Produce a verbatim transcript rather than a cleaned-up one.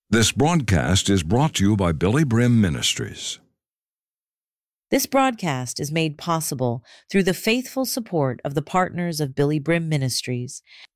This broadcast is brought to you by Billy Brim Ministries. This broadcast is made possible through the faithful support of the partners of Billy Brim Ministries